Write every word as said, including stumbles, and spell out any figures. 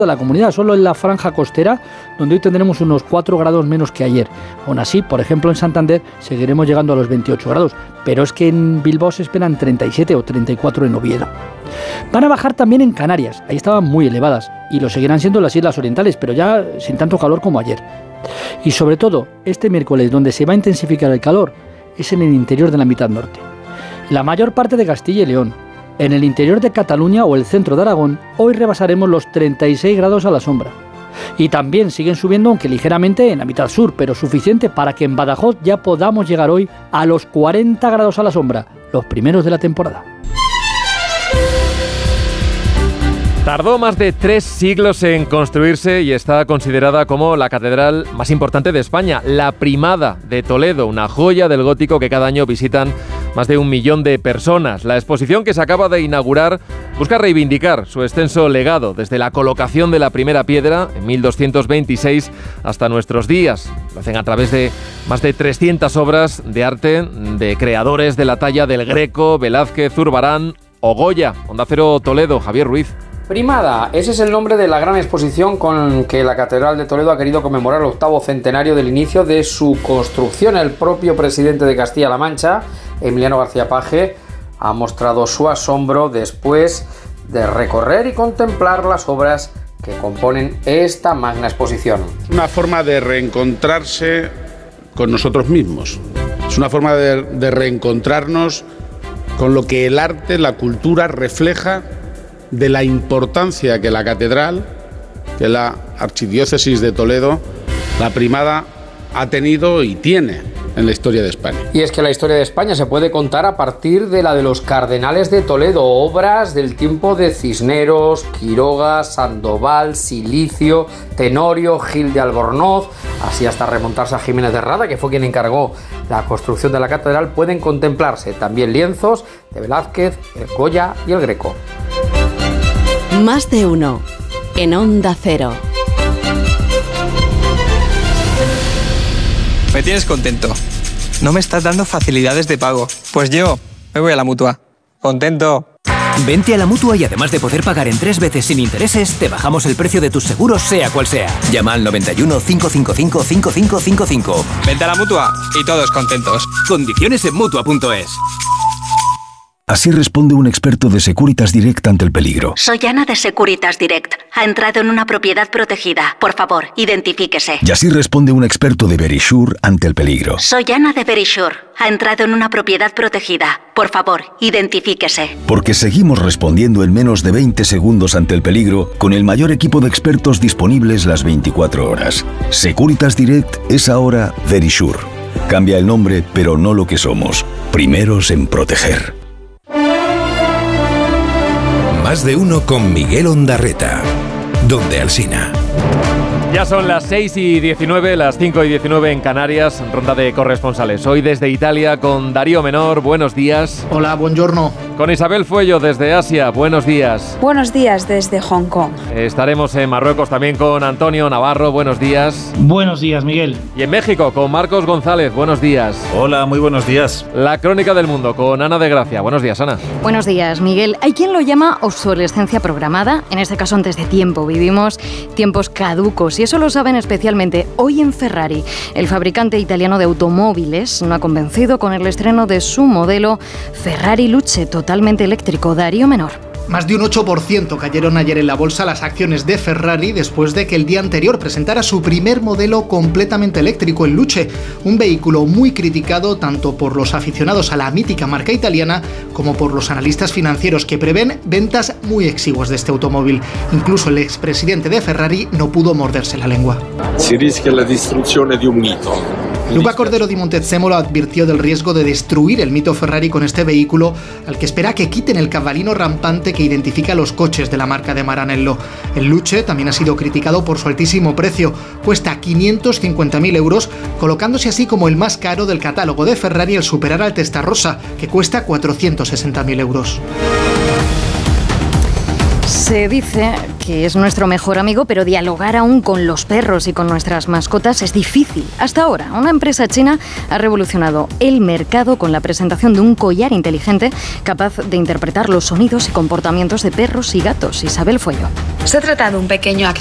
de la comunidad, solo en la franja costera, donde hoy tendremos unos cuatro grados menos que ayer. Aún así, por ejemplo, en Santander seguiremos llegando a los veintiocho grados, pero es que en Bilbao se esperan treinta y siete o treinta y cuatro en Oviedo. Van a bajar también en Canarias, ahí estaban muy elevadas, y lo seguirán siendo en las Islas Orientales, pero ya sin tanto calor como ayer. Y sobre todo, este miércoles, donde se va a intensificar el calor, es en el interior de la mitad norte. La mayor parte de Castilla y León, en el interior de Cataluña o el centro de Aragón, hoy rebasaremos los treinta y seis grados a la sombra. Y también siguen subiendo, aunque ligeramente, en la mitad sur, pero suficiente para que en Badajoz ya podamos llegar hoy a los cuarenta grados a la sombra, los primeros de la temporada. Tardó más de tres siglos en construirse y está considerada como la catedral más importante de España, la Primada de Toledo, una joya del gótico que cada año visitan más de un millón de personas. La exposición que se acaba de inaugurar busca reivindicar su extenso legado desde la colocación de la primera piedra en mil doscientos veintiséis hasta nuestros días. Lo hacen a través de más de trescientas obras de arte de creadores de la talla del Greco, Velázquez, Zurbarán o Goya. Onda Cero Toledo, Javier Ruiz. Primada, ese es el nombre de la gran exposición con que la Catedral de Toledo ha querido conmemorar el octavo centenario del inicio de su construcción. El propio presidente de Castilla-La Mancha, Emiliano García Paje, ha mostrado su asombro después de recorrer y contemplar las obras que componen esta magna exposición. Es una forma de reencontrarse con nosotros mismos. Es una forma de, de reencontrarnos con lo que el arte, la cultura refleja de la importancia que la catedral, que la archidiócesis de Toledo, la Primada, ha tenido y tiene en la historia de España. Y es que la historia de España se puede contar a partir de la de los cardenales de Toledo, obras del tiempo de Cisneros, Quiroga, Sandoval, Silicio, Tenorio, Gil de Albornoz, así hasta remontarse a Jiménez de Rada, que fue quien encargó la construcción de la catedral. Pueden contemplarse también lienzos de Velázquez, el Goya y el Greco. Más de uno en Onda Cero. Me tienes contento. No me estás dando facilidades de pago. Pues yo me voy a la Mutua. Contento. Vente a la Mutua y además de poder pagar en tres veces sin intereses, te bajamos el precio de tus seguros sea cual sea. Llama al noventa y uno, cinco cinco cinco, cinco cinco cinco cinco. Vente a la Mutua y todos contentos. Condiciones en Mutua punto es. Así responde un experto de Securitas Direct ante el peligro. Soy Ana de Securitas Direct. Ha entrado en una propiedad protegida. Por favor, identifíquese. Y así responde un experto de Verisure ante el peligro. Soy Ana de Verisure. Ha entrado en una propiedad protegida. Por favor, identifíquese. Porque seguimos respondiendo en menos de veinte segundos ante el peligro con el mayor equipo de expertos disponibles las veinticuatro horas. Securitas Direct es ahora Verisure. Cambia el nombre, pero no lo que somos. Primeros en proteger. Más de uno con Miguel Ondarreta. Donde Alsina. Ya son las seis y diecinueve, las cinco y diecinueve en Canarias, ronda de corresponsales. Hoy desde Italia con Darío Menor, buenos días. Hola, buongiorno. Con Isabel Fuello desde Asia, buenos días. Buenos días desde Hong Kong. Estaremos en Marruecos también con Antonio Navarro, buenos días. Buenos días, Miguel. Y en México con Marcos González, buenos días. Hola, muy buenos días. La crónica del mundo con Ana de Gracia, buenos días, Ana. Buenos días, Miguel. Hay quien lo llama obsolescencia programada, en este caso antes de tiempo. Vivimos tiempos caducos y eso lo saben especialmente hoy en Ferrari. El fabricante italiano de automóviles no ha convencido con el estreno de su modelo Ferrari Luce totalmente eléctrico. Darío Menor. Más de un ocho por ciento cayeron ayer en la bolsa las acciones de Ferrari después de que el día anterior presentara su primer modelo completamente eléctrico, el Luce, un vehículo muy criticado tanto por los aficionados a la mítica marca italiana como por los analistas financieros que prevén ventas muy exiguas de este automóvil. Incluso el expresidente de Ferrari no pudo morderse la lengua. Si rischia la destrucción de un mito. Luca Cordero di Montezemolo advirtió del riesgo de destruir el mito Ferrari con este vehículo, al que espera que quiten el cabalino rampante que identifica los coches de la marca de Maranello. El Luce también ha sido criticado por su altísimo precio, cuesta quinientos cincuenta mil euros, colocándose así como el más caro del catálogo de Ferrari al superar al Testarossa, que cuesta cuatrocientos sesenta mil euros. Se dice que es nuestro mejor amigo, pero dialogar aún con los perros y con nuestras mascotas es difícil. Hasta ahora, una empresa china ha revolucionado el mercado con la presentación de un collar inteligente capaz de interpretar los sonidos y comportamientos de perros y gatos. Isabel Fuello. Se trata de un pequeño